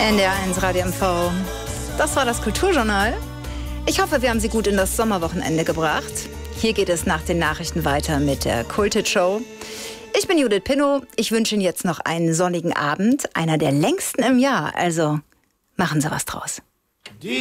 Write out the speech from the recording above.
NDR1 Radio MV. Das war das Kulturjournal. Ich hoffe, wir haben Sie gut in das Sommerwochenende gebracht. Hier geht es nach den Nachrichten weiter mit der Kulted Show. Ich bin Judith Pinnow. Ich wünsche Ihnen jetzt noch einen sonnigen Abend, einer der längsten im Jahr. Also machen Sie was draus.